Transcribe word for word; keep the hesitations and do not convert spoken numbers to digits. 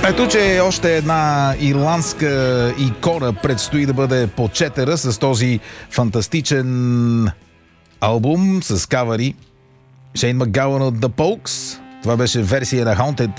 Ето, че още една ирландска икона предстои да бъде почетена с този фантастичен албум с кавари. Шейн Макгоуън от The Pokes. Това беше версия на Haunted